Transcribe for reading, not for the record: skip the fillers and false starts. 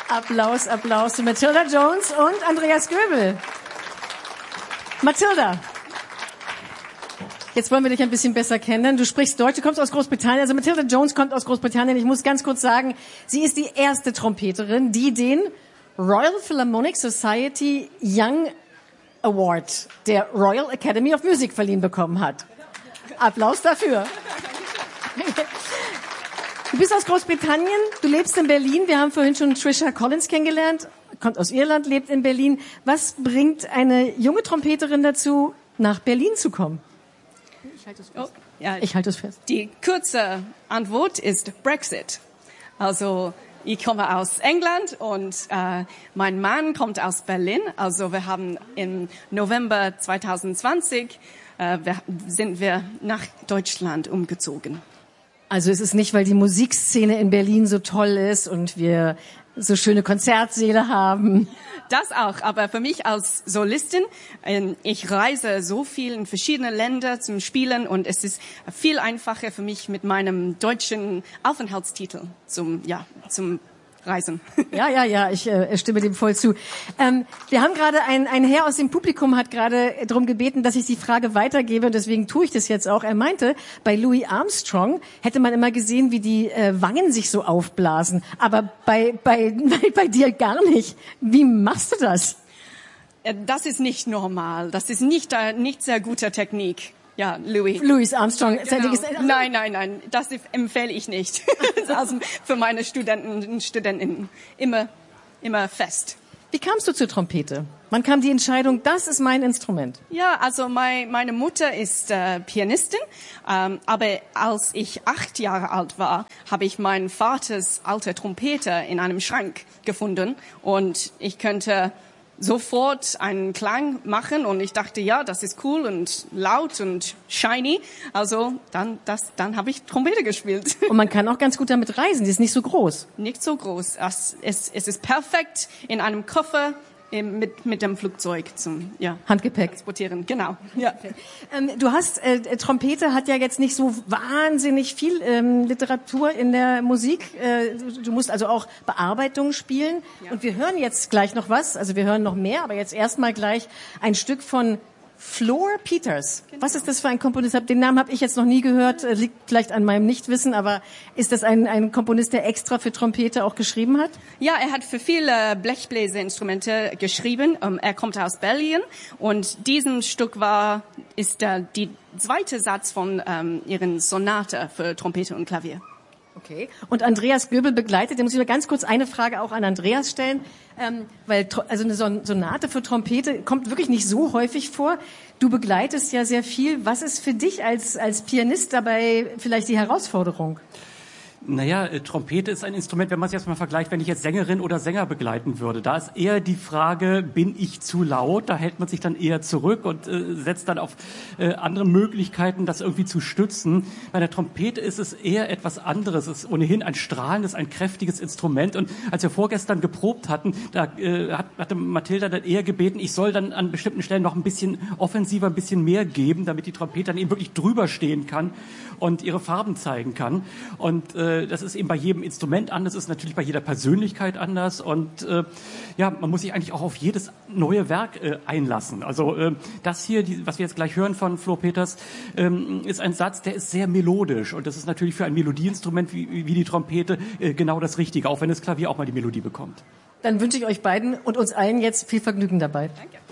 Applaus, Applaus für Matilda Jones und Andreas Göbel. Matilda, jetzt wollen wir dich ein bisschen besser kennen. Du sprichst Deutsch, du kommst aus Großbritannien. Also Matilda Jones kommt aus Großbritannien. Ich muss ganz kurz sagen, sie ist die erste Trompeterin, die den Royal Philharmonic Society Young Award der Royal Academy of Music verliehen bekommen hat. Applaus dafür. Du bist aus Großbritannien, du lebst in Berlin. Wir haben vorhin schon Trisha Collins kennengelernt, kommt aus Irland, lebt in Berlin. Was bringt eine junge Trompeterin dazu, nach Berlin zu kommen? Ich halte es fest. Ich halte es fest. Die kurze Antwort ist Brexit. Also ich komme aus England und mein Mann kommt aus Berlin. Also wir haben im November 2020 sind wir nach Deutschland umgezogen. Also es ist nicht, weil die Musikszene in Berlin so toll ist und wir so schöne Konzertsäle haben. Das auch, aber für mich als Solistin, ich reise so viel in verschiedene Länder zum Spielen und es ist viel einfacher für mich mit meinem deutschen Aufenthaltstitel zum Reisen. Ja, ich stimme dem voll zu. Wir haben gerade ein Herr aus dem Publikum hat gerade darum gebeten, dass ich die Frage weitergebe und deswegen tue ich das jetzt auch. Er meinte, bei Louis Armstrong hätte man immer gesehen, wie die Wangen sich so aufblasen, aber bei dir gar nicht. Wie machst du das? Das ist nicht normal. Das ist nicht sehr gute Technik. Ja, Louis Armstrong. Genau. Nein, das empfehle ich nicht. Also für meine Studenten und Studentinnen immer fest. Wie kamst du zur Trompete? Wann kam die Entscheidung, das ist mein Instrument? Ja, also meine Mutter ist Pianistin, aber als ich 8 Jahre alt war, habe ich meinen Vaters alte Trompete in einem Schrank gefunden und ich könnte sofort einen Klang machen und ich dachte, ja, das ist cool und laut und shiny. Also dann habe ich Trompete gespielt. Und man kann auch ganz gut damit reisen, die ist nicht so groß. Nicht so groß. Es ist perfekt in einem Koffer mit dem Flugzeug zum Handgepäck transportieren. Genau. Ja. Du hast Trompete hat ja jetzt nicht so wahnsinnig viel Literatur in der Musik. Du musst also auch Bearbeitungen spielen. Ja. Und wir hören jetzt gleich noch was. Also wir hören noch mehr, aber jetzt erstmal gleich ein Stück von Floor Peters. Genau. Was ist das für ein Komponist? Den Namen habe ich jetzt noch nie gehört. Liegt vielleicht an meinem Nichtwissen, aber ist das ein Komponist, der extra für Trompete auch geschrieben hat? Ja, er hat für viele Blechbläserinstrumente geschrieben. Er kommt aus Belgien und diesen Stück ist die zweite Satz von ihren Sonate für Trompete und Klavier. Okay. Und Andreas Göbel begleitet, da muss ich mal ganz kurz eine Frage auch an Andreas stellen, weil also eine Sonate für Trompete kommt wirklich nicht so häufig vor. Du begleitest ja sehr viel. Was ist für dich als Pianist dabei vielleicht die Herausforderung? Naja, Trompete ist ein Instrument, wenn man es jetzt mal vergleicht, wenn ich jetzt Sängerin oder Sänger begleiten würde. Da ist eher die Frage, bin ich zu laut? Da hält man sich dann eher zurück und setzt dann auf andere Möglichkeiten, das irgendwie zu stützen. Bei der Trompete ist es eher etwas anderes. Es ist ohnehin ein strahlendes, ein kräftiges Instrument. Und als wir vorgestern geprobt hatten, da hatte Matilda dann eher gebeten, ich soll dann an bestimmten Stellen noch ein bisschen offensiver, ein bisschen mehr geben, damit die Trompete dann eben wirklich drüber stehen kann und ihre Farben zeigen kann. Und das ist eben bei jedem Instrument anders, ist natürlich bei jeder Persönlichkeit anders und man muss sich eigentlich auch auf jedes neue Werk einlassen. Also das hier, was wir jetzt gleich hören von Floor Peters, ist ein Satz, der ist sehr melodisch und das ist natürlich für ein Melodieinstrument wie die Trompete genau das Richtige, auch wenn das Klavier auch mal die Melodie bekommt. Dann wünsche ich euch beiden und uns allen jetzt viel Vergnügen dabei. Danke.